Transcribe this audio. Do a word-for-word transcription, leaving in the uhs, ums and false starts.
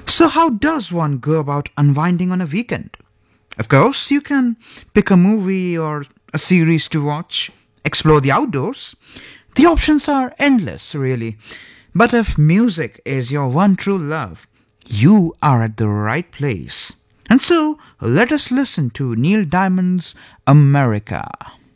So, how does one go about unwinding on a weekend? Of course, you can pick a movie or a series to watch, explore the outdoors. The options are endless, really. But if music is your one true love, you are at the right place. And so, let us listen to Neil Diamond's America.